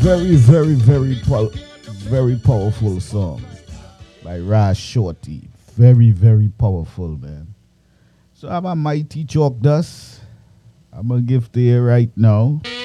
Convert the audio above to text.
Very powerful song by Ras Shorty. Very powerful, man. So I'm a mighty chalk dust. I'm gonna give to you right now.